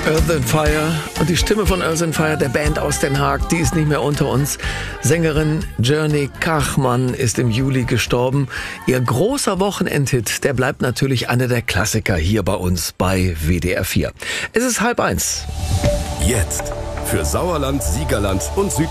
Earth and Fire und die Stimme von Earth and Fire, der Band aus Den Haag, die ist nicht mehr unter uns. Sängerin Jörni Kachmann ist im Juli gestorben. Ihr großer Wochenendhit, der bleibt natürlich einer der Klassiker hier bei uns bei WDR 4. Es ist 12:30. Jetzt für Sauerland, Siegerland und